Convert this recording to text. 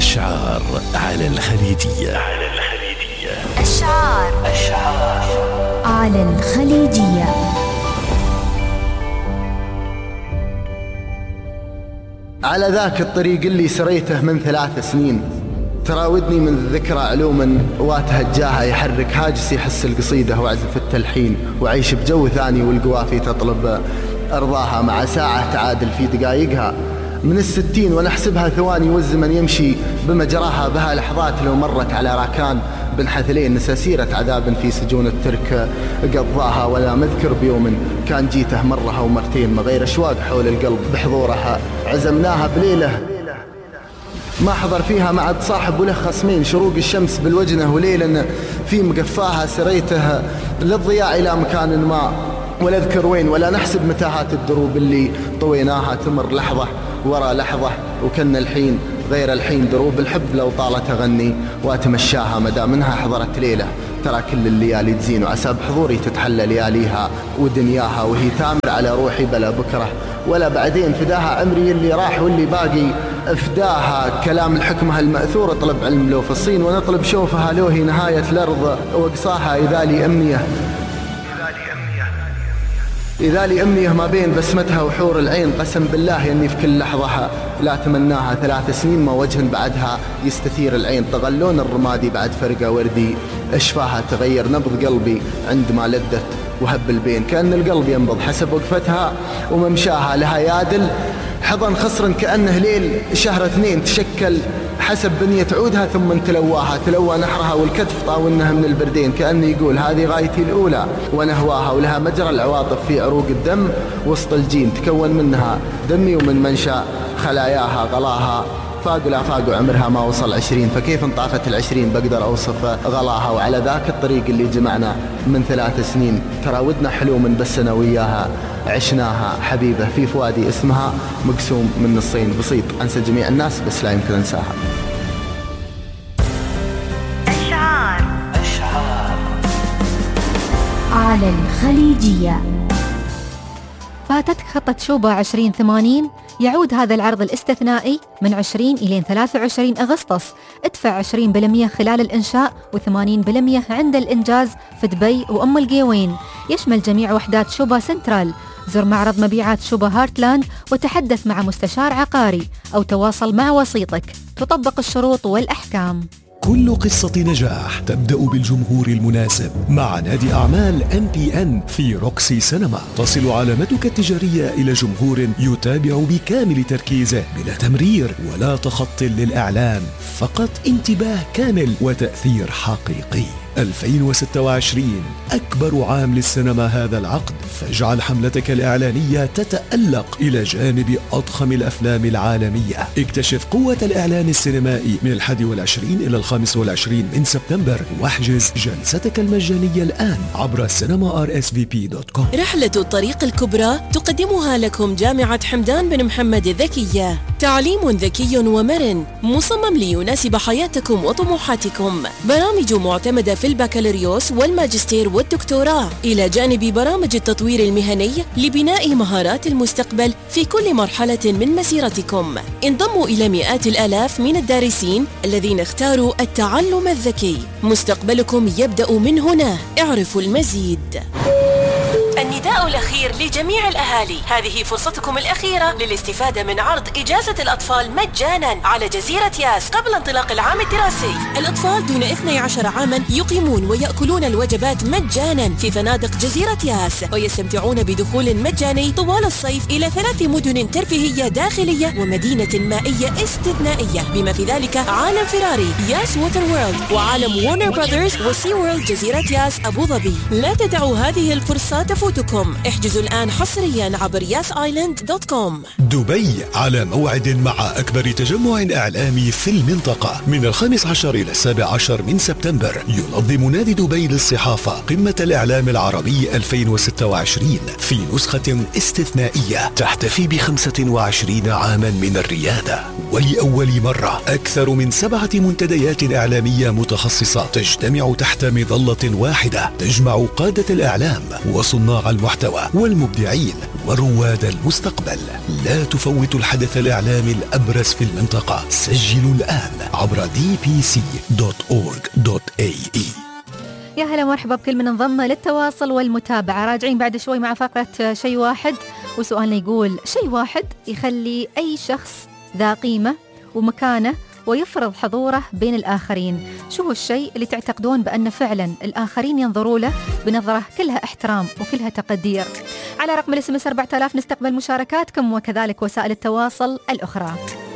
أشعار على الخليجية. أشعار على الخليجية. على ذاك الطريق اللي سريته من 3 سنين، تراودني من الذكرى علوما واتهجاها، يحرك هاجسي حس القصيدة وعزف التلحين، وعيش بجو ثاني والقوافي تطلب أرضاها، مع ساعة تعادل في دقايقها من 60 ونحسبها ثواني، والزمن يمشي بمجراها، بها لحظات لو مرت على راكان بن حثلين، نسى سيرة عذاب في سجون الترك قضاها، ولا مذكر بيوم كان جيته مرة أو مرتين، ما غير أشواق حول القلب بحضورها، عزمناها بليلة ما حضر فيها معد صاحب وله خصمين، شروق الشمس بالوجنة وليلا في مقفاها، سريته للضياع إلى مكان ما ولا اذكر وين، ولا نحسب متاهات الدروب اللي طويناها، تمر لحظة ورا لحظة وكان الحين غير الحين، دروب الحب لو طالت أغني وأتمشاها، مدى منها حضرت ليلة ترى كل الليالي تزين، وعسى بحضوري تتحلى لياليها ودنياها، وهي تامر على روحي بلا بكرة ولا بعدين، فداها عمري اللي راح واللي باقي افداها، كلام الحكمة المأثور اطلب علم لو في الصين، ونطلب شوفها لو هي نهاية الأرض وقصاها، إذا لي أمنية ما بين بسمتها وحور العين، قسم بالله أني في كل لحظة لا تمناها، 3 سنين ما وجه بعدها يستثير العين، طغلون الرمادي بعد فرقة وردي أشفاها، تغير نبض قلبي عندما لدت وهب البين، كأن القلب ينبض حسب وقفتها وممشاها، لها يادل حضن خصر كأنه ليل شهر 2 تشكل حسب بنية عودها، ثم تلواها تلوى نحرها والكتف طاولنها من البردين، كأنه يقول هذه غايتي الأولى ونهواها، ولها مجرى العواطف في عروق الدم وسط الجين، تكون منها دمي ومن منشأ خلاياها غلاها، فاق الآفاق وعمرها ما وصل 20، فكيف انطافت 20 بقدر أوصف غلاها، وعلى ذاك الطريق اللي جمعنا من 3 سنين، تراودنا حلو من بس أنا وياها عشناها، حبيبة في فؤادي اسمها مقسوم من نصين، بسيط أنسى جميع الناس بس لا يمكن أنساها. أشعار على الخليجية. فاتتك خطة شوبا 2080. يعود هذا العرض الاستثنائي من 20 إلى 23 أغسطس. ادفع 20% خلال الإنشاء و80% عند الإنجاز في دبي وأم القيوين. يشمل جميع وحدات شوبا سنترال. زر معرض مبيعات شوبا هارتلاند وتحدث مع مستشار عقاري أو تواصل مع وسيطك. تطبق الشروط والأحكام. كل قصة نجاح تبدأ بالجمهور المناسب. مع نادي أعمال MPN في روكسي سينما تصل علامتك التجارية إلى جمهور يتابع بكامل تركيزه بلا تمرير ولا تخط للإعلان، فقط انتباه كامل وتأثير حقيقي. 2026 أكبر عام للسينما هذا العقد، فاجعل حملتك الإعلانية تتألق إلى جانب أضخم الأفلام العالمية. اكتشف قوة الإعلان السينمائي من 21 إلى 25 من سبتمبر، واحجز جلستك المجانية الآن عبر cinema.rsvp.com. رحلة الطريق الكبرى تقدمها لكم جامعة حمدان بن محمد الذكية، تعليم ذكي ومرن مصمم ليناسب حياتكم وطموحاتكم، برامج معتمدة في البكالوريوس والماجستير والدكتوراه، إلى جانب برامج التطوير المهني لبناء مهارات المستقبل في كل مرحلة من مسيرتكم. انضموا إلى مئات الآلاف من الدارسين الذين اختاروا التعلم الذكي. مستقبلكم يبدأ من هنا. اعرفوا المزيد. النداء الأخير لجميع الأهالي، هذه فرصتكم الأخيرة للاستفادة من عرض إجازة الأطفال مجانا على جزيرة ياس قبل انطلاق العام الدراسي. الأطفال دون 12 عاما يقيمون ويأكلون الوجبات مجانا في فنادق جزيرة ياس، ويستمتعون بدخول مجاني طوال الصيف إلى 3 مدن ترفيهية داخلية ومدينة مائية استثنائية، بما في ذلك عالم فيراري ياس ووتر وورلد، وعالم وورنر براذرز وسي وورلد جزيرة ياس أبو ظبي. لا تدعوا هذه الفرصة تفوتكم. احجزوا الآن حصريا عبر yasisland.com. دبي على موعد مع أكبر تجمع إعلامي في المنطقة من 15 إلى 17 من سبتمبر. ينظم نادي دبي للصحافة قمة الإعلام العربي 2026 في نسخة استثنائية تحتفي ب25 عاما من الريادة، ولأول مرة أكثر من 7 منتديات إعلامية متخصصة تجتمع تحت مظلة واحدة تجمع قادة الإعلام وصناع المحتوى والمبدعين ورواد المستقبل. لا تفوتوا الحدث الإعلامي الأبرز في المنطقة. سجلوا الآن عبر dpc.org.ae. يا هلا مرحبا بكل من انضم للتواصل والمتابعة. راجعين بعد شوي مع فقرة شيء واحد، وسؤالنا يقول: شيء واحد يخلي أي شخص ذا قيمة ومكانة ويفرض حضوره بين الآخرين. شو هو الشيء اللي تعتقدون بأن فعلا الآخرين ينظروا له بنظرة كلها احترام وكلها تقدير؟ على رقم الSMS 4000 نستقبل مشاركاتكم وكذلك وسائل التواصل الأخرى.